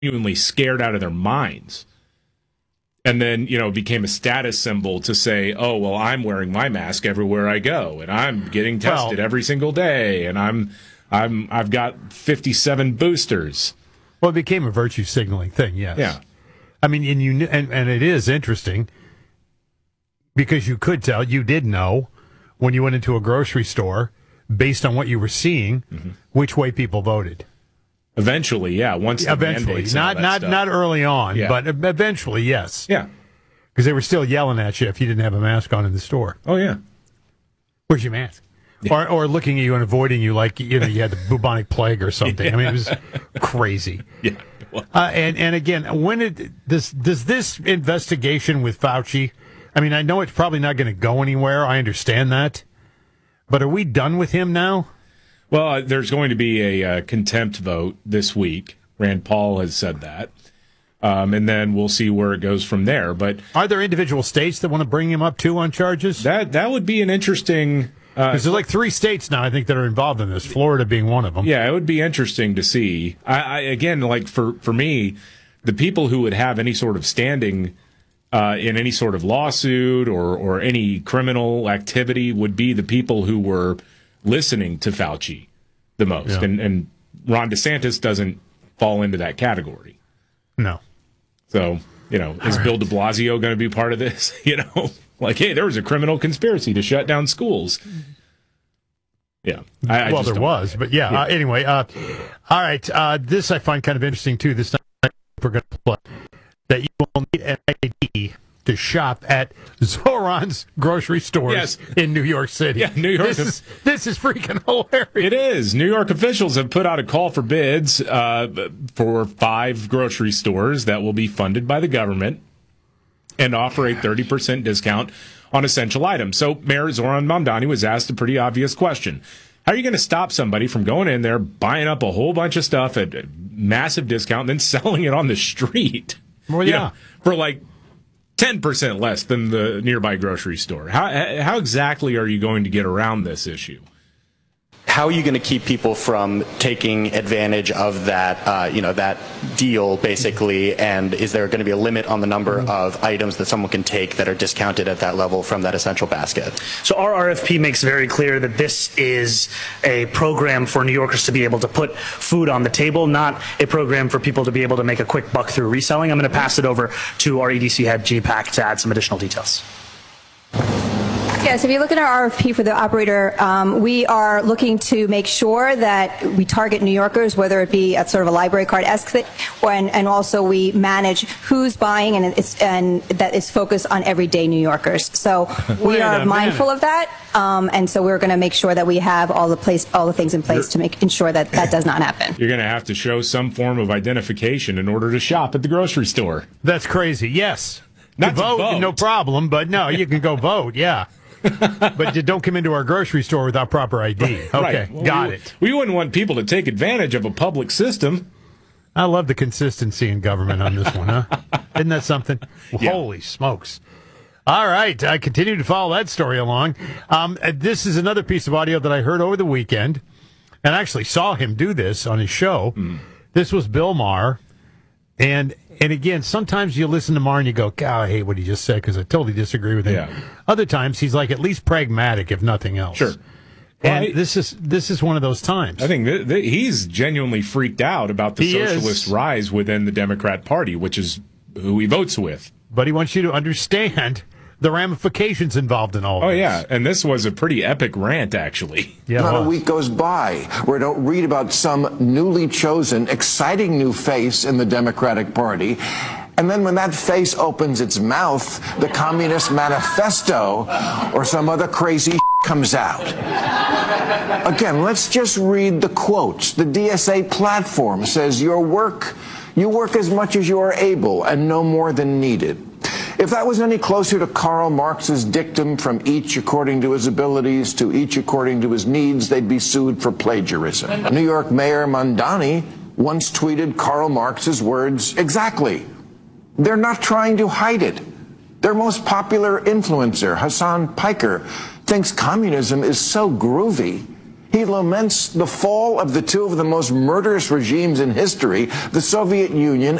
genuinely scared out of their minds. And then, it became a status symbol to say, oh, well, I'm wearing my mask everywhere I go, and I'm getting tested every single day, and I've got 57 boosters. Well, it became a virtue signaling thing, yes. Yeah. I mean, and it is interesting because you did know when you went into a grocery store, based on what you were seeing, which way people voted. Eventually, yeah. Eventually, not early on, but eventually, yes. Yeah, because they were still yelling at you if you didn't have a mask on in the store. Oh yeah, where's your mask? Yeah. Or looking at you and avoiding you like you had the bubonic plague or something. Yeah. I mean, it was crazy. Yeah. And again, does this investigation with Fauci? I mean, I know it's probably not going to go anywhere. I understand that, but are we done with him now? Well, there's going to be a contempt vote this week. Rand Paul has said that. And then we'll see where it goes from there. But are there individual states that want to bring him up, too, on charges? That would be an interesting... Because there's like 3 states now, I think, that are involved in this, Florida being one of them. Yeah, it would be interesting to see. Again, like for me, the people who would have any sort of standing in any sort of lawsuit or any criminal activity would be the people who were listening to Fauci the most. Yeah. And Ron DeSantis doesn't fall into that category. No. So, is Bill de Blasio going to be part of this? Like, hey, there was a criminal conspiracy to shut down schools. Yeah. There was, but yeah. Anyway, all right. This I find kind of interesting, too. This time we're going to play that you will need an ID to shop at Zoran's grocery stores in New York City. Yeah, New York. This is freaking hilarious. It is. New York officials have put out a call for bids for 5 grocery stores that will be funded by the government and offer a 30% discount on essential items. So Mayor Zoran Mamdani was asked a pretty obvious question. How are you going to stop somebody from going in there, buying up a whole bunch of stuff at a massive discount, and then selling it on the street? Well, yeah. For like 10% less than the nearby grocery store. How exactly are you going to get around this issue? How are you going to keep people from taking advantage of that, that deal, basically? And is there going to be a limit on the number of items that someone can take that are discounted at that level from that essential basket? So our RFP makes very clear that this is a program for New Yorkers to be able to put food on the table, not a program for people to be able to make a quick buck through reselling. I'm going to pass it over to our EDC head, G-Pack, to add some additional details. Yes, if you look at our RFP for the operator, we are looking to make sure that we target New Yorkers, whether it be at sort of a library card-esque, and also we manage who's buying, and that is focused on everyday New Yorkers. So we are mindful of that, and so we're going to make sure that we have all the things in place to ensure that that does not happen. You're going to have to show some form of identification in order to shop at the grocery store. That's crazy. Yes, not to vote, no problem, but no, you can go vote. Yeah. But you don't come into our grocery store without proper ID. Okay, right. Well, got it. We wouldn't want people to take advantage of a public system. I love the consistency in government on this one, huh? Isn't that something? Yeah. Holy smokes. All right, I continue to follow that story along. This is another piece of audio that I heard over the weekend, and actually saw him do this on his show. This was Bill Maher. And again, sometimes you listen to Maher and you go, God, I hate what he just said because I totally disagree with him. Yeah. Other times he's like at least pragmatic, if nothing else. Sure. And this is one of those times. I think he's genuinely freaked out about the socialist rise within the Democrat Party, which is who he votes with. But he wants you to understand the ramifications involved in all of this. Oh, yeah. And this was a pretty epic rant, actually. Yeah, not a week goes by where I don't read about some newly chosen, exciting new face in the Democratic Party. And then when that face opens its mouth, the Communist Manifesto or some other crazy comes out. Again, let's just read the quotes. The DSA platform says you work as much as you are able and no more than needed. If that was any closer to Karl Marx's dictum, from each according to his abilities to each according to his needs, they'd be sued for plagiarism. New York Mayor Mamdani once tweeted Karl Marx's words exactly. They're not trying to hide it. Their most popular influencer, Hassan Piker, thinks communism is so groovy, He laments the fall of the two of the most murderous regimes in history, the Soviet Union